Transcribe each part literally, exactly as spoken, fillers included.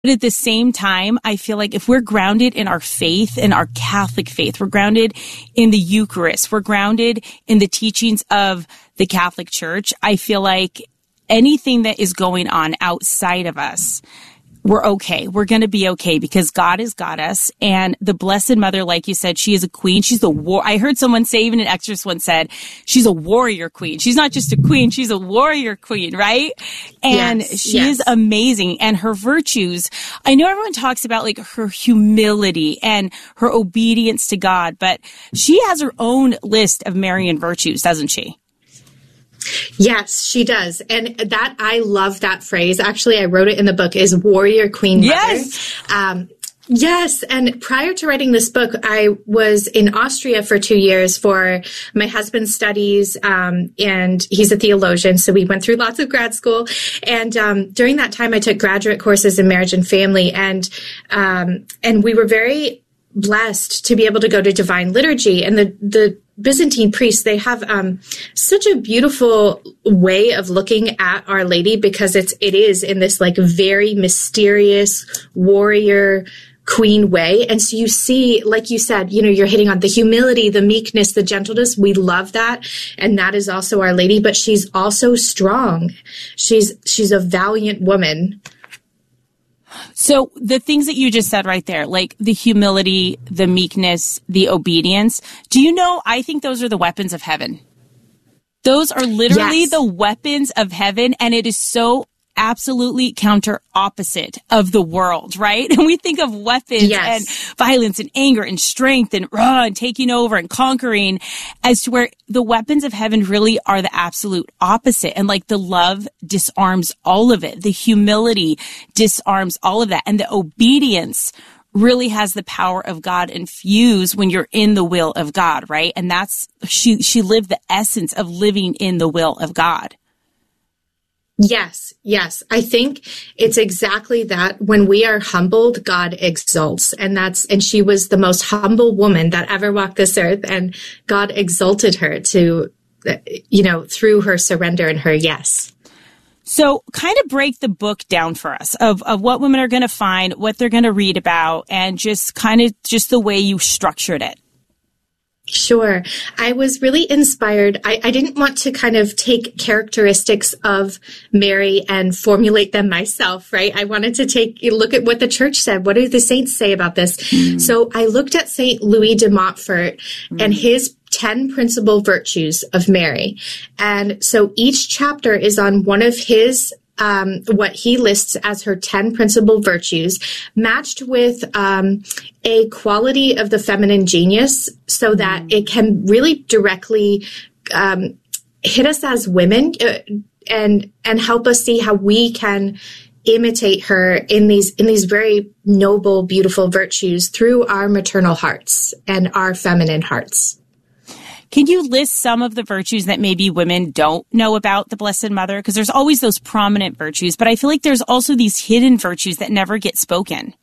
But at the same time, I feel like if we're grounded in our faith, in our Catholic faith, we're grounded in the Eucharist, we're grounded in the teachings of the Catholic Church, I feel like anything that is going on outside of us, we're okay. We're going to be okay because God has got us. And the Blessed Mother, like you said, she is a queen. She's a war. I heard someone say, even an exorcist once said, she's a warrior queen. She's not just a queen. She's a warrior queen, right? And yes, she yes. is amazing. And her virtues, I know everyone talks about like her humility and her obedience to God, but she has her own list of Marian virtues, doesn't she? Yes, she does. And that, I love that phrase. Actually, I wrote it in the book, is warrior queen mother. Yes. Um, yes. And prior to writing this book, I was in Austria for two years for my husband's studies. Um, and he's a theologian. So we went through lots of grad school. And, um, during that time, I took graduate courses in marriage and family. And, um, and we were very blessed to be able to go to divine liturgy. And the, the, Byzantine priests, they have um, such a beautiful way of looking at Our Lady, because it's it is in this like very mysterious warrior queen way. And so you see, like you said, you know, you're hitting on the humility, the meekness, the gentleness. We love that. And that is also Our Lady, but she's also strong. She's she's a valiant woman. So the things that you just said right there, like the humility, the meekness, the obedience, do you know, I think those are the weapons of heaven. Those are literally yes. the weapons of heaven. And it is so absolutely counter opposite of the world, right? And we think of weapons yes. and violence and anger and strength and, uh, and taking over and conquering, as to where the weapons of heaven really are the absolute opposite. And like the love disarms all of it. The humility disarms all of that. And the obedience really has the power of God infused when you're in the will of God, right? And that's, she, she lived the essence of living in the will of God. Yes, yes. I think it's exactly that. When we are humbled, God exalts. And that's, and she was the most humble woman that ever walked this earth. And God exalted her to, you know, through her surrender and her yes. So kind of break the book down for us of, of what women are going to find, what they're going to read about, and just kind of just the way you structured it. Sure. I was really inspired. I, I didn't want to kind of take characteristics of Mary and formulate them myself, right? I wanted to take a look at what the church said. What do the saints say about this? Mm. So I looked at Saint Louis de Montfort mm. and his ten principal virtues of Mary. And so each chapter is on one of his Um, what he lists as her ten principal virtues, matched with um, a quality of the feminine genius, so that mm. it can really directly um, hit us as women uh, and and help us see how we can imitate her in these in these very noble, beautiful virtues through our maternal hearts and our feminine hearts. Can you list some of the virtues that maybe women don't know about the Blessed Mother? Because there's always those prominent virtues, but I feel like there's also these hidden virtues that never get spoken.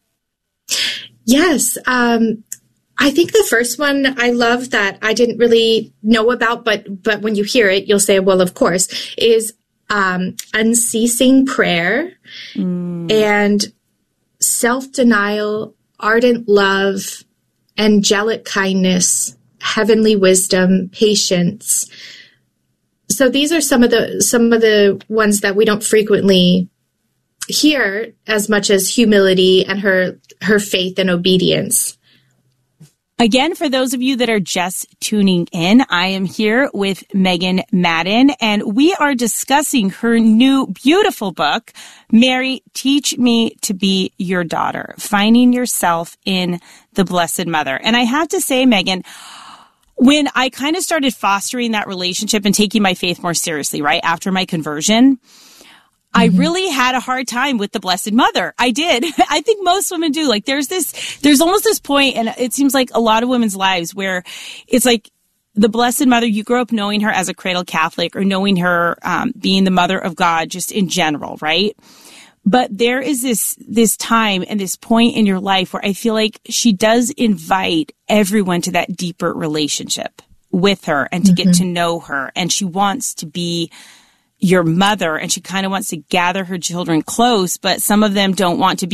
Yes. Um, I think the first one I love that I didn't really know about, but but when you hear it, you'll say, well, of course, is um, unceasing prayer mm. and self-denial, ardent love, angelic kindness, heavenly wisdom, patience. So these are some of the some of the ones that we don't frequently hear as much as humility and her her faith and obedience. Again, for those of you that are just tuning in, I am here with Megan Madden, and we are discussing her new beautiful book, Mary, Teach Me to Be Your Daughter, Finding Yourself in the Blessed Mother. And I have to say, Megan, when I kind of started fostering that relationship and taking my faith more seriously, right, after my conversion, I really had a hard time with the Blessed Mother. I did. I think most women do. Like there's this, there's almost this point, and it seems like a lot of women's lives where it's like the Blessed Mother, you grow up knowing her as a cradle Catholic or knowing her um, being the Mother of God just in general, right? But there is this, this time and this point in your life where I feel like she does invite everyone to that deeper relationship with her and to mm-hmm. get to know her. And she wants to be your mother, and she kind of wants to gather her children close, but some of them don't want to be